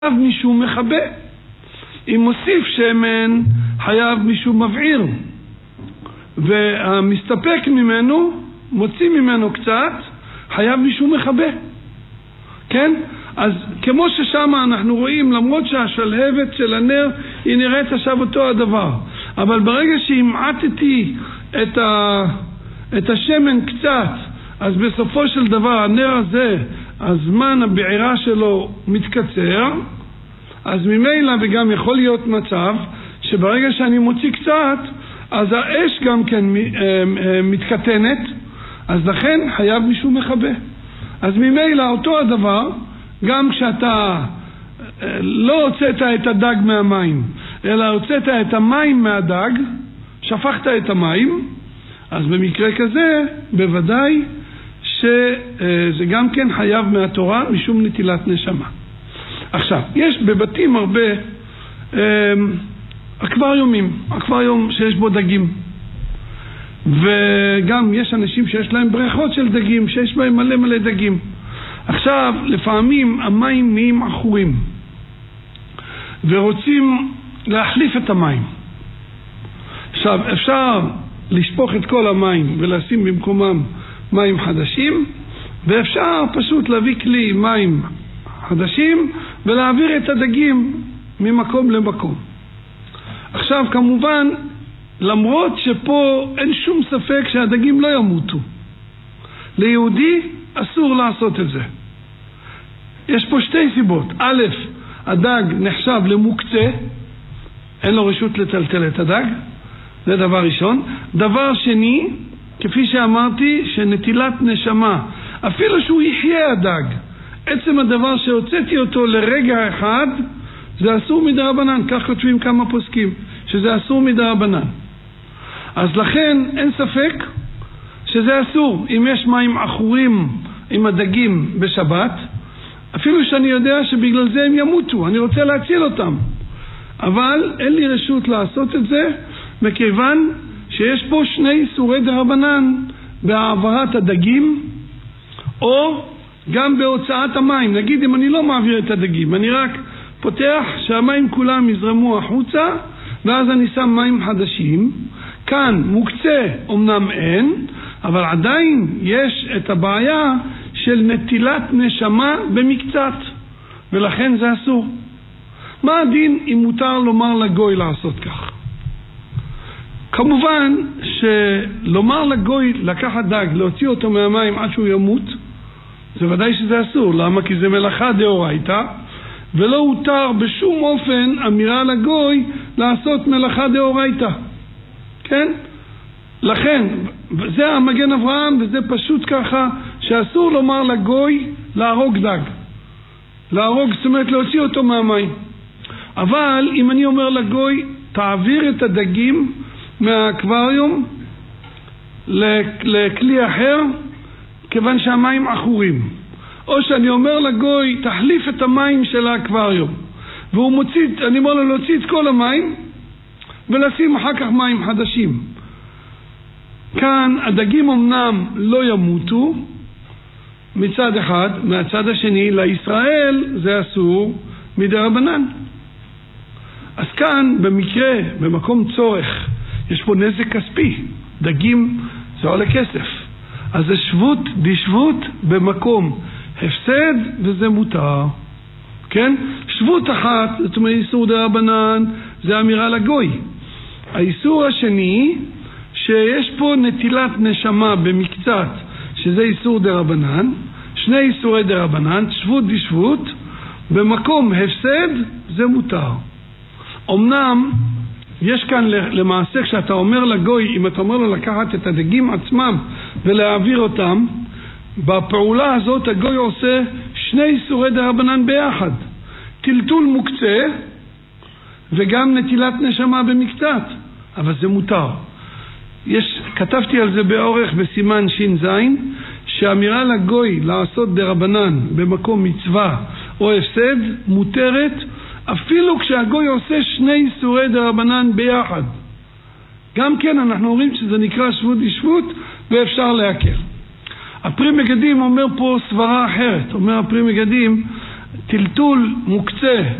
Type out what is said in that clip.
משום מחבא. אם מוסיף שמן חייב משום מבעיר, והמסתפק ממנו מוציא ממנו קצת חייב משום מחבא. כן? אז כמו ששם אנחנו רואים, למרות שהשלהבת של הנר היא נראית עכשיו אותו הדבר, אבל ברגע שהמעטתי את השמן קצת, אז בסופו של דבר הנר הזה, הזמן הבעירה שלו מתקצר, אז ממילא וגם יכול להיות מצב שברגע שאני מוציא קצת, אז האש גם כן מתקטנת, אז לכן חייב משום מחבא. אז ממילא אותו הדבר, גם כשאתה לא הוצאת את הדג מהמים, אלא הוצאת את המים מהדג, שפכת את המים, אז במקרה כזה בוודאי שזה גם כן חייב מהתורה משום נטילת נשמה. עכשיו, יש בבתים הרבה אקווריום שיש בו דגים, וגם יש אנשים שיש להם בריכות של דגים שיש בהם מלא דגים. עכשיו, לפעמים המים נהיים עכורים ורוצים להחליף את המים. עכשיו, אפשר לשפוך את כל המים ולשים במקומם מים חדשים, ואפשר פשוט להביא כלי מים חדשים ולהעביר את הדגים ממקום למקום. עכשיו, כמובן, למרות שפה אין שום ספק שהדגים לא ימותו, ליהודי אסור לעשות את זה. יש פה שתי סיבות. א', הדג נחשב למוקצה, אין לו רשות לטלטל את הדג, זה דבר ראשון. דבר שני, כפי שאמרתי, שנטילת נשמה, אפילו שהוא יחיה הדג, עצם הדבר שהוצאתי אותו לרגע אחד, זה אסור מדרבנן. כך כותבים כמה פוסקים, שזה אסור מדרבנן. אז לכן אין ספק שזה אסור. אם יש מים עכורים עם הדגים בשבת, אפילו שאני יודע שבגלל זה הם ימותו, אני רוצה להציל אותם, אבל אין לי רשות לעשות את זה, מכיוון שיש פה שני איסורי דרבנן בהעברת הדגים, או גם בהוצאת המים. נגיד אם אני לא מעביר את הדגים, אני רק פותח שהמים כולם יזרמו החוצה, ואז אני שם מים חדשים. כאן מוקצה אמנם אין, אבל עדיין יש את הבעיה של נטילת נשמה במקצת, ולכן זה אסור. מה הדין אם מותר לומר לגוי לעשות כך? כמובן שלומר לגוי לקחת דג, להוציא אותו מהמים עד שהוא ימות, זה ודאי שזה אסור. למה? כי זה מלאכה דאורייתא, ולא הותר בשום אופן אמירה לגוי לעשות מלאכה דאורייתא. כן? לכן, זה המגן אברהם, וזה פשוט ככה, שאסור לומר לגוי להרוג דג. להרוג, זאת אומרת להוציא אותו מהמים. אבל אם אני אומר לגוי, תעביר את הדגים מהאקווריום לכלי אחר, כיוון שהמים עכורים. או שאני אומר לגוי, תחליף את המים של האקווריום, והוא מוציא, אני אומר לו להוציא את כל המים, ולשים אחר כך מים חדשים. כאן הדגים אמנם לא ימותו מצד אחד, מהצד השני לישראל זה אסור מדרבנן. אז כאן במקרה, במקום צורך, יש פה נזק כספי, דגים זה עולה כסף, אז זה שבות דשבות במקום הפסד, וזה מותר. כן? שבות אחת, זאת אומרת איסור דרבנן, זה אמירה לגוי. האיסור השני, שיש פה נטילת נשמה במקצת, שזה איסור דרבנן, שני איסורי דרבנן, שבות דשבות, במקום הפסד, זה מותר. אמנם, יש כאן למעשה, כשאתה אומר לגוי, אם אתה אומר לו לקחת את הדגים עצמם ולהעביר אותם, בפעולה הזאת הגוי עושה שני איסורי דרבנן ביחד. טלטול מוקצה וגם נטילת נשמה במקצת, אבל זה מותר. כתבתי על זה באורך בסימן ש"ז, שאמירה לגוי לעשות דרבנן במקום מצווה או הפסד מותרת, אפילו כשהגוי עושה שני איסורי דרבנן ביחד. גם כן אנחנו אומרים שזה נקרא שבות דשבות ואפשר להקל. הפרי מגדים אומר פה סברה אחרת. אומר הפרי מגדים, טלטול מוקצה